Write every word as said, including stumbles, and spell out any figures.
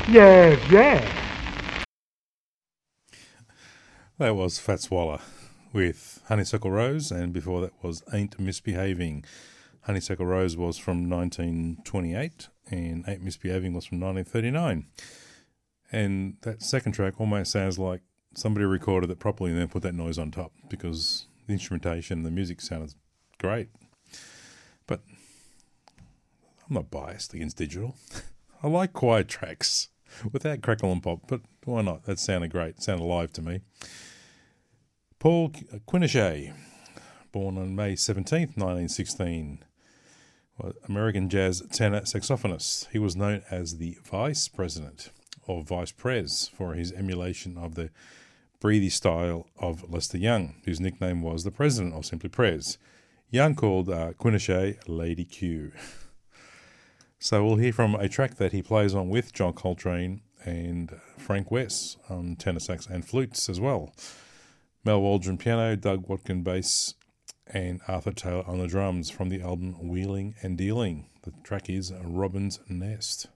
Yes, yes. That was Fats Waller with Honeysuckle Rose, and before that was Ain't Misbehaving. Honeysuckle Rose was from nineteen twenty-eight, and Ain't Misbehaving was from nineteen thirty-nine. And that second track almost sounds like somebody recorded it properly and then put that noise on top, because the instrumentation and the music sounded great. But I'm not biased against digital. I like quiet tracks without crackle and pop, but why not? That sounded great. It sounded live to me. Paul Quinichette, born on May seventeenth, nineteen sixteen, American jazz tenor saxophonist. He was known as the Vice President, or Vice Prez, for his emulation of the breathy style of Lester Young, whose nickname was the President, or simply Prez. Young called uh, Quinichette Lady Q. So we'll hear from a track that he plays on with John Coltrane and Frank West on tenor sax and flutes as well. Mel Waldron piano, Doug Watkin bass, and Arthur Taylor on the drums from the album Wheeling and Dealing. The track is Robin's Nest.